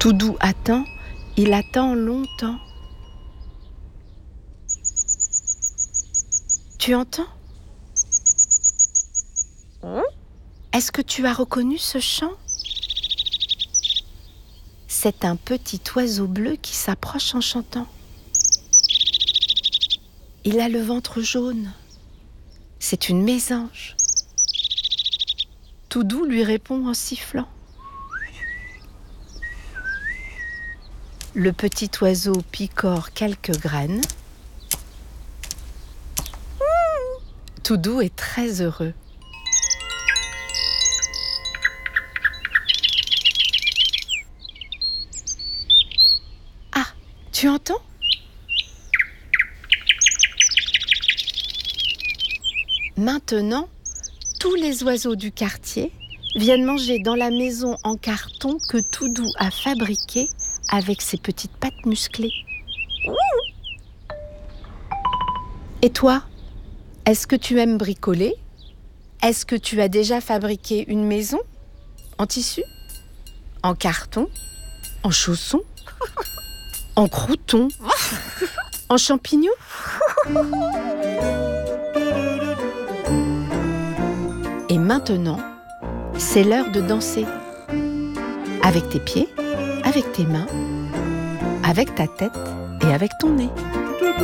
Toudou attend, il attend longtemps. Tu entends ? Est-ce que tu as reconnu ce chant ? C'est un petit oiseau bleu qui s'approche en chantant. Il a le ventre jaune. C'est une mésange. Toudou lui répond en sifflant. Le petit oiseau picore quelques graines. Toudou est très heureux. Ah, tu entends ? Maintenant, tous les oiseaux du quartier viennent manger dans la maison en carton que Toudou a fabriquée avec ses petites pattes musclées. Et toi ? Est-ce que tu aimes bricoler ? Est-ce que tu as déjà fabriqué une maison ? En tissu ? En carton ? En chaussons ? En croûtons ? En champignons ? Et maintenant, c'est l'heure de danser. Avec tes pieds, avec tes mains, avec ta tête et avec ton nez.